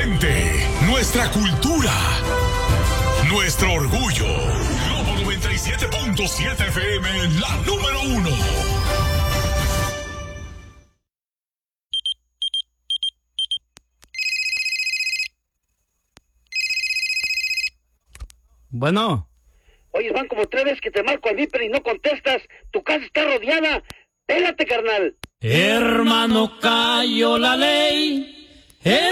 gente, nuestra cultura, nuestro orgullo. Globo 97.7 FM, la número 1. Bueno. Oye, van como 3 veces que te marco al Viper y no contestas. Tu casa está rodeada. Pélate, carnal. Hermano, cayó la ley.